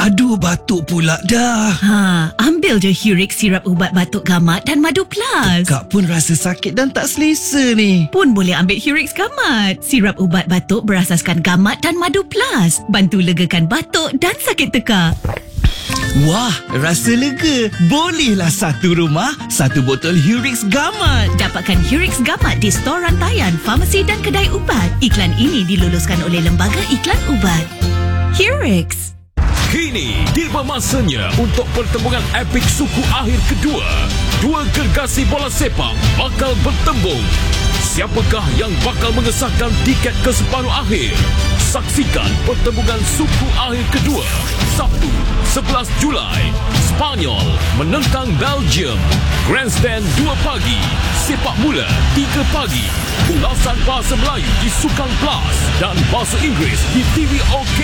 Aduh, batuk pula dah. Ambil je Hurix sirap ubat batuk gamat dan Madu Plus. Kak pun rasa sakit dan tak selesa ni. Pun boleh ambil Hurix gamat. Sirap ubat batuk berasaskan gamat dan Madu Plus. Bantu legakan batuk dan sakit tekak. Wah, rasa lega. Bolehlah satu rumah, satu botol Hurix Gamat. Dapatkan Hurix Gamat di stor rantaian, farmasi dan kedai ubat. Iklan ini diluluskan oleh Lembaga Iklan Ubat. Hurix. Kini tiba masanya untuk pertembungan epik suku akhir kedua. Dua gergasi bola sepak bakal bertembung. Siapakah yang bakal mengesahkan tiket ke separuh akhir? Saksikan pertembungan suku akhir kedua Sabtu 11 Julai. Spanyol menentang Belgium. Grandstand 2 pagi, sepak mula 3 pagi. Ulasan bahasa Melayu di Sukan Plus dan bahasa Inggeris di TV OK.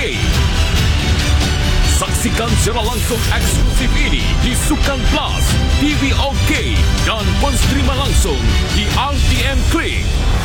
Saksikan secara langsung eksklusif ini di Sukan Plus, TV OK dan penstriman langsung di RTM Klik.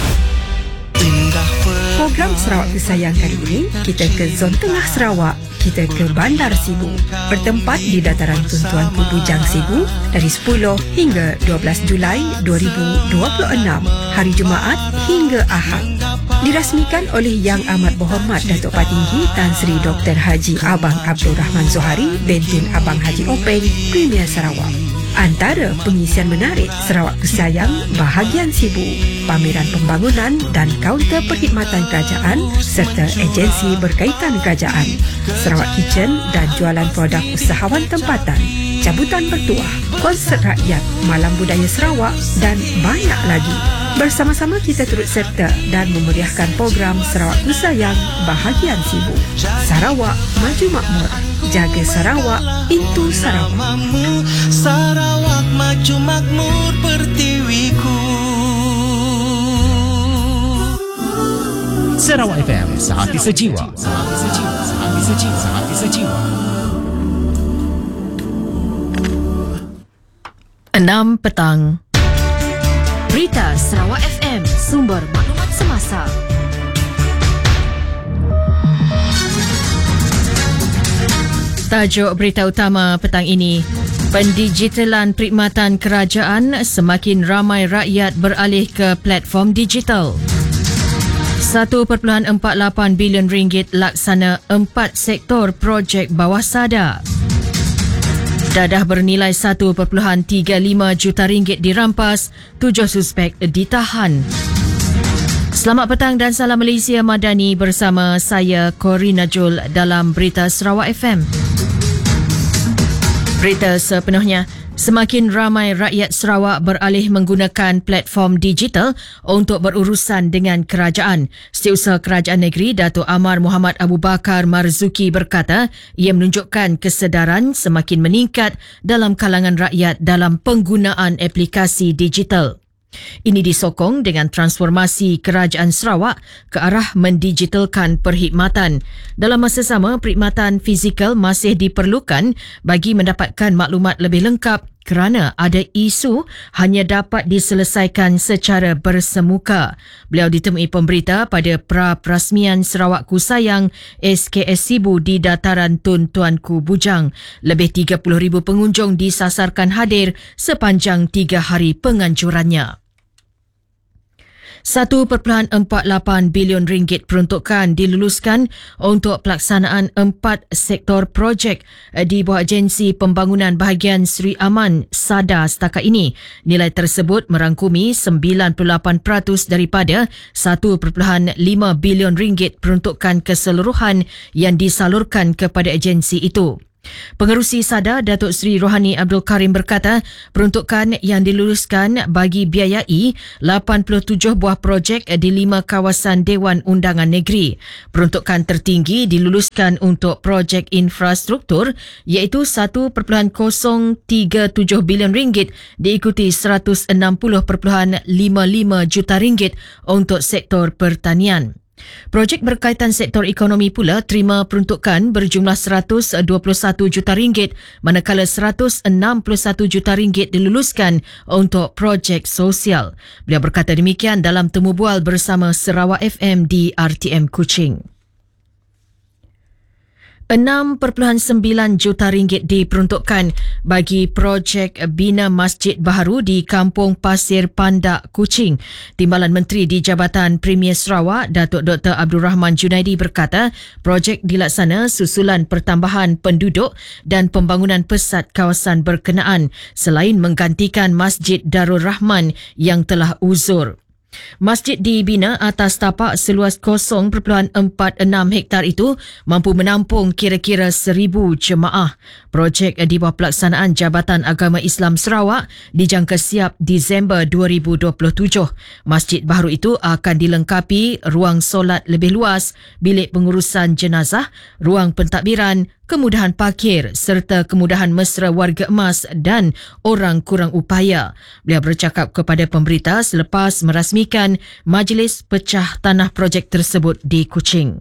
Program Sarawak Kesayang kali ini, kita ke zon tengah Sarawak. Kita ke Bandar Sibu, bertempat di dataran Tuan-Tuanku Bujang Sibu dari 10 hingga 12 Julai 2026, hari Jumaat hingga Ahad. Dirasmikan oleh Yang Amat Berhormat Datuk Patinggi Tan Sri Dr. Haji Abang Abdul Rahman Zohari, Bentin Abang Haji Openg, Premier Sarawak. Antara pengisian menarik Sarawak Kesayang bahagian Sibu, pameran pembangunan dan kaunter perkhidmatan kerajaan serta agensi berkaitan kerajaan, Sarawak Kitchen dan jualan produk usahawan tempatan, cabutan bertuah, konsert rakyat, malam budaya Sarawak dan banyak lagi. Bersama-sama kita turut serta dan memeriahkan program Sarawak Kesayang bahagian Sibu. Sarawak maju makmur. Jaga Sarawak, itu Sarawak. Sarawak maju makmur pertiwiku. Sarawak FM, sehati sejiwa. Sehati sejiwa. Sehati sejiwa. Sehati sejiwa. 6 petang. Berita Sarawak FM, sumber maklumat semasa. Tajuk berita utama petang ini, pendigitalan perkhidmatan kerajaan, semakin ramai rakyat beralih ke platform digital. 1.48 bilion ringgit laksana 4 sektor projek bawah sadar. Dadah bernilai 1.35 juta ringgit dirampas, 7 suspek ditahan. Selamat petang dan salam Malaysia Madani bersama saya Corina Jul dalam Berita Sarawak FM. Berita sepenuhnya, semakin ramai rakyat Sarawak beralih menggunakan platform digital untuk berurusan dengan kerajaan. Setiausaha Kerajaan Negeri Datuk Amar Muhammad Abu Bakar Marzuki berkata, ia menunjukkan kesedaran semakin meningkat dalam kalangan rakyat dalam penggunaan aplikasi digital. Ini disokong dengan transformasi kerajaan Sarawak ke arah mendigitalkan perkhidmatan. Dalam masa sama, perkhidmatan fizikal masih diperlukan bagi mendapatkan maklumat lebih lengkap kerana ada isu hanya dapat diselesaikan secara bersemuka. Beliau ditemui pemberita pada pra-perasmian Sarawak Kesayang SKS Sibu di dataran Tuan-Tuanku Bujang. Lebih 30,000 pengunjung disasarkan hadir sepanjang 3 hari penganjurannya. 1.48 bilion ringgit peruntukan diluluskan untuk pelaksanaan 4 sektor projek di bawah agensi pembangunan bahagian Sri Aman SADA setakat ini. Nilai tersebut merangkumi 98% daripada 1.5 bilion ringgit peruntukan keseluruhan yang disalurkan kepada agensi itu. Pengerusi SADA Datuk Seri Rohani Abdul Karim berkata, peruntukan yang diluluskan bagi biayai 87 buah projek di 5 kawasan Dewan Undangan Negeri. Peruntukan tertinggi diluluskan untuk projek infrastruktur iaitu 1.037 bilion ringgit diikuti 160.55 juta ringgit untuk sektor pertanian. Projek berkaitan sektor ekonomi pula terima peruntukan berjumlah 121 juta ringgit manakala 161 juta ringgit diluluskan untuk projek sosial. Beliau berkata demikian dalam temu bual bersama Sarawak FM di RTM Kuching. RM6.9 juta diperuntukkan bagi projek bina masjid baharu di Kampung Pasir Pandak, Kuching. Timbalan Menteri di Jabatan Premier Sarawak, Datuk Dr. Abdul Rahman Junaidi berkata, projek dilaksana susulan pertambahan penduduk dan pembangunan pesat kawasan berkenaan selain menggantikan Masjid Darul Rahman yang telah uzur. Masjid dibina atas tapak seluas 0.46 hektar itu mampu menampung kira-kira 1,000 jemaah. Projek di bawah pelaksanaan Jabatan Agama Islam Sarawak dijangka siap Disember 2027. Masjid baharu itu akan dilengkapi ruang solat lebih luas, bilik pengurusan jenazah, ruang pentadbiran, kemudahan parkir serta kemudahan mesra warga emas dan orang kurang upaya. Beliau bercakap kepada pemberita selepas merasmikan majlis pecah tanah projek tersebut di Kuching.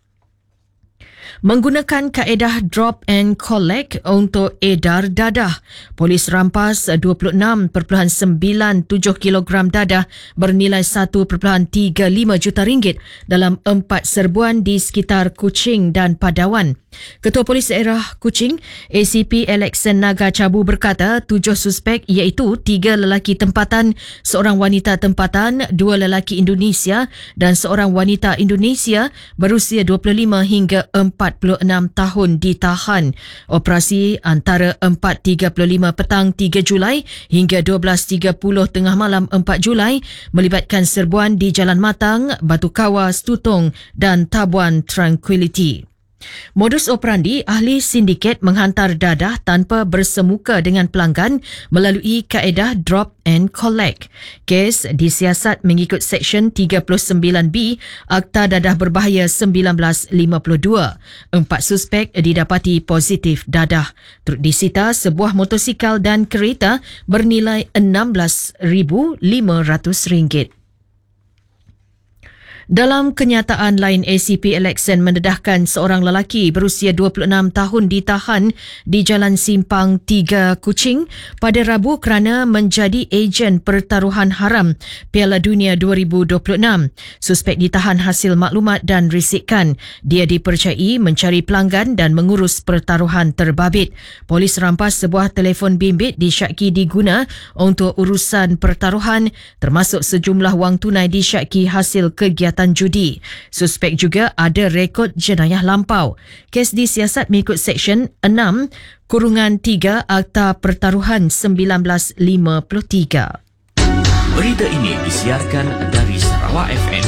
Menggunakan kaedah drop and collect untuk edar dadah, polis rampas 26.97 kilogram dadah bernilai 1.35 juta ringgit dalam 4 serbuan di sekitar Kuching dan Padawan. Ketua Polis Daerah Kuching, ACP Alexan Naga Cabu berkata 7 suspek iaitu 3 lelaki tempatan, seorang wanita tempatan, 2 lelaki Indonesia dan seorang wanita Indonesia berusia 25 hingga 46 tahun ditahan. Operasi antara 4.35 petang 3 Julai hingga 12.30 tengah malam 4 Julai melibatkan serbuan di Jalan Matang, Batu Kawas, Tutong dan Tabuan Tranquility. Modus operandi ahli sindiket menghantar dadah tanpa bersemuka dengan pelanggan melalui kaedah drop and collect. Kes disiasat mengikut Seksyen 39B Akta Dadah Berbahaya 1952. 4 suspek didapati positif dadah. Turut disita sebuah motosikal dan kereta bernilai RM16,500. Dalam kenyataan lain, ACP Alexan mendedahkan seorang lelaki berusia 26 tahun ditahan di Jalan Simpang 3 Kuching pada Rabu kerana menjadi ejen pertaruhan haram Piala Dunia 2026. Suspek ditahan hasil maklumat dan risikan. Dia dipercayai mencari pelanggan dan mengurus pertaruhan terbabit. Polis rampas sebuah telefon bimbit disyaki diguna untuk urusan pertaruhan termasuk sejumlah wang tunai disyaki hasil kegiatan judi. Suspek juga ada rekod jenayah lampau. Kes disiasat mengikut Seksyen 6-3 Akta Pertaruhan 1953. Berita ini disiarkan dari Sarawak FM.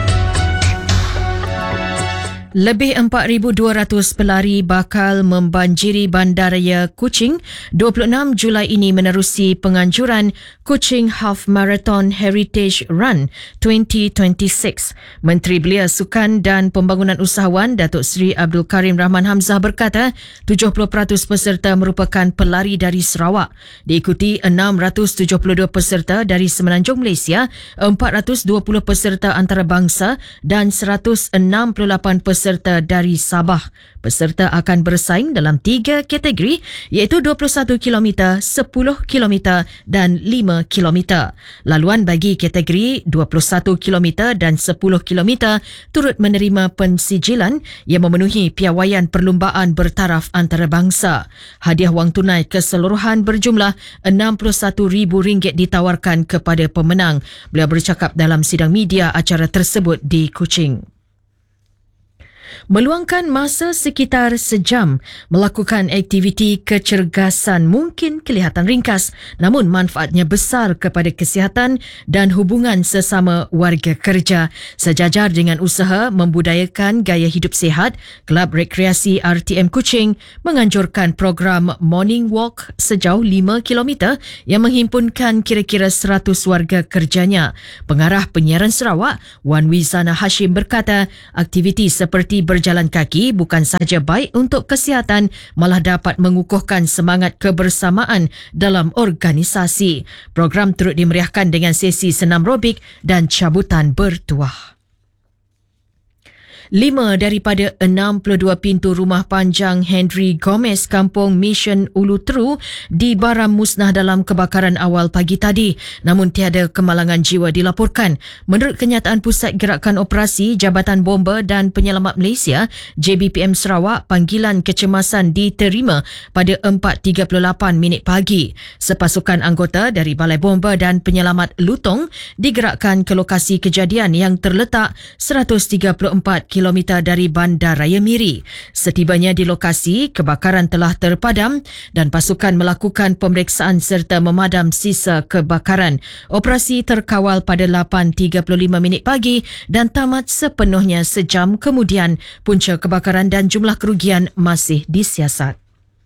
Lebih 4,200 pelari bakal membanjiri bandaraya Kuching 26 Julai ini menerusi penganjuran Kuching Half Marathon Heritage Run 2026. Menteri Belia Sukan dan Pembangunan Usahawan Datuk Seri Abdul Karim Rahman Hamzah berkata 70% peserta merupakan pelari dari Sarawak. Diikuti 672 peserta dari Semenanjung Malaysia, 420 peserta antarabangsa dan 168 peserta dari Sabah. Peserta akan bersaing dalam 3 kategori iaitu 21 km, 10 km dan 5 km. Laluan bagi kategori 21 km dan 10 km turut menerima pensijilan yang memenuhi piawaian perlumbaan bertaraf antarabangsa. Hadiah wang tunai keseluruhan berjumlah RM61,000 ditawarkan kepada pemenang. Beliau bercakap dalam sidang media acara tersebut di Kuching. Meluangkan masa sekitar sejam melakukan aktiviti kecergasan mungkin kelihatan ringkas, namun manfaatnya besar kepada kesihatan dan hubungan sesama warga kerja. Sejajar dengan usaha membudayakan gaya hidup sihat, Kelab Rekreasi RTM Kuching menganjurkan program Morning Walk sejauh 5 km yang menghimpunkan kira-kira 100 warga kerjanya. Pengarah Penyiaran Sarawak, Wan Wizana Hashim berkata, aktiviti seperti berjalan kaki bukan sahaja baik untuk kesihatan, malah dapat mengukuhkan semangat kebersamaan dalam organisasi. Program turut dimeriahkan dengan sesi senam robik dan cabutan bertuah. 5 daripada 62 pintu rumah panjang Henry Gomez, Kampung Mission Ulu Teru dibaram musnah dalam kebakaran awal pagi tadi. Namun tiada kemalangan jiwa dilaporkan. Menurut kenyataan Pusat Gerakan Operasi Jabatan Bomba dan Penyelamat Malaysia, JBPM Sarawak, panggilan kecemasan diterima pada 4.38 pagi. Sepasukan anggota dari Balai Bomba dan Penyelamat Lutong digerakkan ke lokasi kejadian yang terletak 134 km dari Bandaraya Miri. Setibanya di lokasi, kebakaran telah terpadam dan pasukan melakukan pemeriksaan serta memadam sisa kebakaran. Operasi terkawal pada 8.35 pagi dan tamat sepenuhnya sejam kemudian. Punca kebakaran dan jumlah kerugian masih disiasat.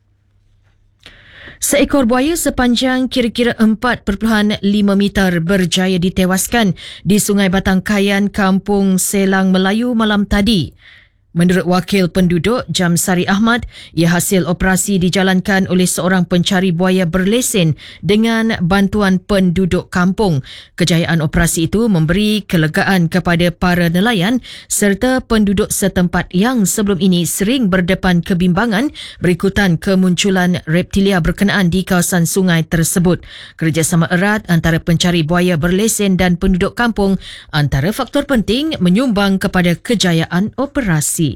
Seekor buaya sepanjang kira-kira 4.5 meter berjaya ditewaskan di Sungai Batangkayan, Kampung Selang Melayu malam tadi. Menurut Wakil Penduduk Jamsari Ahmad, ia hasil operasi dijalankan oleh seorang pencari buaya berlesen dengan bantuan penduduk kampung. Kejayaan operasi itu memberi kelegaan kepada para nelayan serta penduduk setempat yang sebelum ini sering berdepan kebimbangan berikutan kemunculan reptilia berkenaan di kawasan sungai tersebut. Kerjasama erat antara pencari buaya berlesen dan penduduk kampung antara faktor penting menyumbang kepada kejayaan operasi.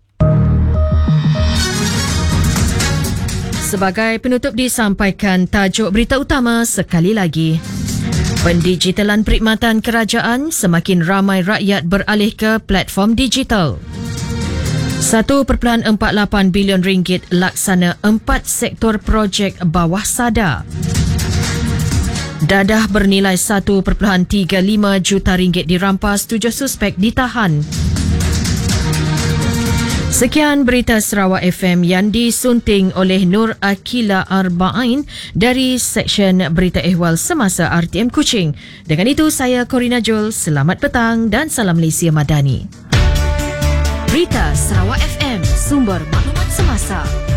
Sebagai penutup disampaikan tajuk berita utama sekali lagi. Pendigitalan perkhidmatan kerajaan, semakin ramai rakyat beralih ke platform digital. 1.48 bilion ringgit laksana 4 sektor projek bawah sadar. Dadah bernilai 1.35 juta ringgit dirampas, 7 suspek ditahan. Sekian berita Sarawak FM yang disunting oleh Nur Akila Arba'in dari Seksyen Berita Ehwal Semasa RTM Kuching. Dengan itu, saya Corina Jul. Selamat petang dan salam Malaysia Madani. Berita Sarawak FM, sumber maklumat semasa.